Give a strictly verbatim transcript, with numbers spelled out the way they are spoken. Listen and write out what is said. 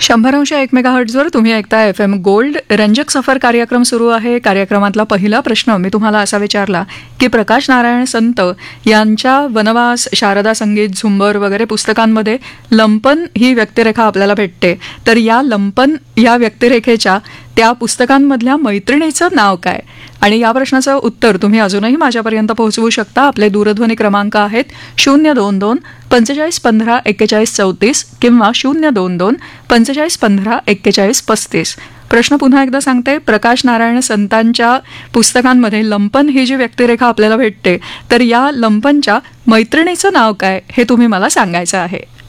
शंभर अंश एक मेगाहर्ट्झवर तुम्ही ऐकता एफ एम गोल्ड. रंजक सफर कार्यक्रम सुरू आहे. कार्यक्रमातला पहिला प्रश्न मी तुम्हाला असा विचारला की प्रकाश नारायण संत यांच्या वनवास, शारदा संगीत, झुंबर वगैरे पुस्तकांमध्ये लंपन ही व्यक्तिरेखा आपल्याला भेटते. तर या लंपन या व्यक्तिरेखेच्या त्या पुस्तकांमधल्या मैत्रिणीचं नाव काय? आणि या प्रश्नाचं उत्तर तुम्ही अजूनही माझ्यापर्यंत पोहोचवू शकता. आपले दूरध्वनी क्रमांक आहेत शून्य दोन दोन पंचेचाळीस पंधरा एक्केचाळीस चौतीस किंवा शून्य दोन दोन पंचेचाळीस पंधरा एक्केचाळीस पस्तीस. प्रश्न पुन्हा एकदा सांगते. प्रकाश नारायण संतांच्या पुस्तकांमध्ये लंपन ही जी व्यक्तिरेखा आपल्याला भेटते, तर या लंपनच्या मैत्रिणीचं नाव काय हे तुम्ही मला सांगायचं आहे.